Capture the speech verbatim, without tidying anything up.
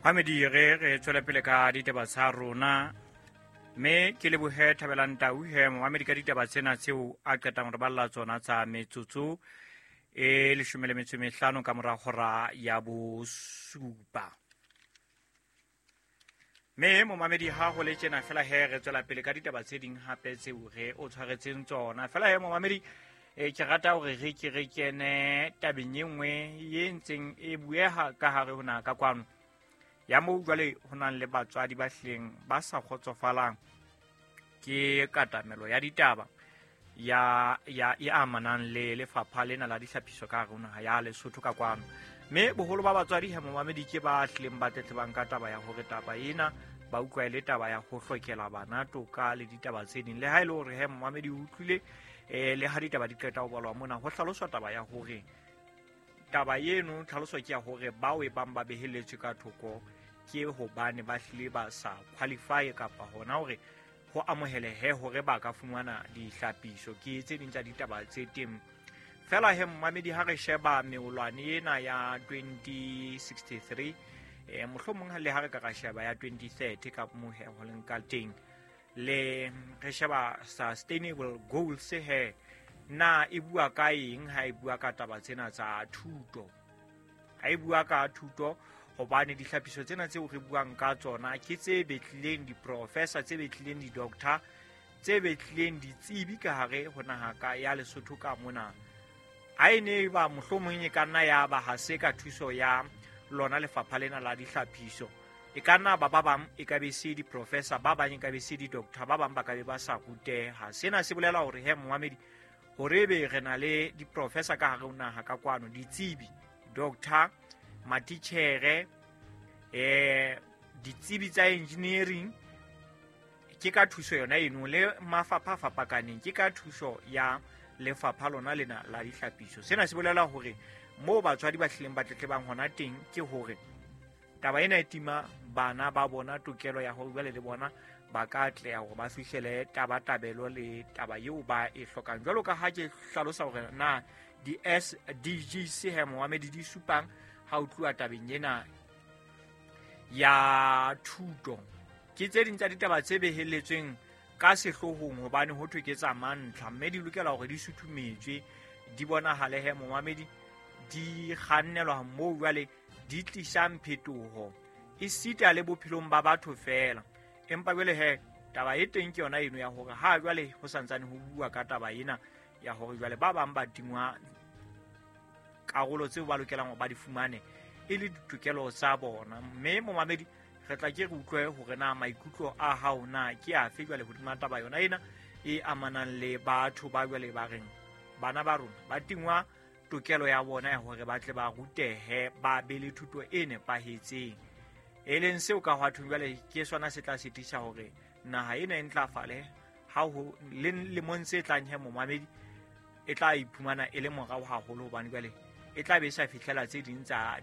Hamedi re re tswela pele ka ditaba tsa rona me ke le bohe Thabelang Tau he Mohammed ka ditaba tsena tseo a qetang re balla tsona tsa metsotso e leshome le metso e mehlano ka mora hora ya bosupa. Me mo mamedi ha ho le tjena fela he re tswela pele ka ditaba tse ding hape tseo re o tshwaretseng tsona fela he mo mamedi e ke rata hore re ke re kene tabeng e nngwe e ntseng e bueha ka hare hona ka kwano ya mo jwale ho nang le batswadi ba hleng ba sa khotsofalang ke katamelo ya ditaba ya ya e amanang le lefapha lena la dihlaphiso ka hare hona ya Lesotho ka kwano. Me boholo ba batswadi ha momamedi ke ba hleng ba tletlebang ka taba ya hore taba ena ba utlwa ile taba ya ho hlokela bana toka le ditaba tse ding le ha ile hore he momamedi o utlwile eh le ha ditaba di qeta ho balwa mona ho hlaloswa taba ya hore taba eno tlhaloswa ke ya hore ba we bang ba behelletswe ka thoko ke hobane ba hlile ba sa qualify kapa hona hore ho amohele he hore ba ka fumana dihlapiso ke tse ding tsa ditaba tse teng fela he mmamedi ha re sheba meolwane ena ya twenty sixty-three eh mohlomong ha le ha re ka ka sheba ya twenty thirty ka mohe ho leng ka teng le re sheba sustainable goals he na e bua ka eng ha e bua ka taba tsena tsa thuto ha e bua ka thuto hobane dihlapiso tsena tseo re buang ka tsona ke tse betlileng di-professor tse betlileng di-doctor tse betlileng ditsebi ka hare ho naha ka ya Lesotho ka mona ha e ne ba mohlomong e ka nna ya ba ha se ka thuso ya lona lefapha lena la dihlapiso e ka nna ba ba bang e ka be se di-professor ba bang e ka be se di-doctor ba bang ba ka be ba sa ruteha sena se bolela hore he Mohamedi hore be re na le di-professor ka hare ho naha ka kwano ditsebi doctor matitjhere eh ditsebi tsa engineering ke ka thuso yona eno le mafapha fapakaneng ke ka thuso ya lefapha lona lena la dihlapiso sena se bolela hore mo batswadi ba hlileng ba tletlebang hona teng ke hore taba ena e tima bana ba bona tokelo ya ho bua le bona ba ka tleya hore ba fihlele taba tabelo le taba eo ba e hlokang jwalo ka ha ke hlalosa hore na di S D Gs he Mohammed di supang ha o tluwa tabeng ena ya thuto ke tse ding tsa ditaba tse behelletsweng ka sehlohong hobane ho thwe ke tsa mantlha mme di lokela hore di suthumetswe di bonahale he Mohammed di kgannelwa moo jwale di tlisang phetoho e sita le bophelong ba batho fela empa jwale he taba e teng ke yona eno ya hore ha jwale ho santsane ho bua ka taba ena ya hore jwale ba bang ba tingwa karolo tseo ba lokelang ho ba di fumane e le ditokelo tsa bona mme Mohamedi re tla ke re utlwe hore na maikutlo a hao na ke a fe jwale hodima taba yona ena e amanang le batho ba jwale ba reng bana ba rona ba tingwa tokelo ya bona ya hore ba tle ba rutehe ba be le thuto e nepahetseng e leng seo ka hwa thwe jwale ke sona se tla sitisha hore naha ena e ntlafale ha ho le le monse tlang he Mohamedi e tla iphumana e le morao haholo hobane jwale e tla be sa fihlela tse ding tsa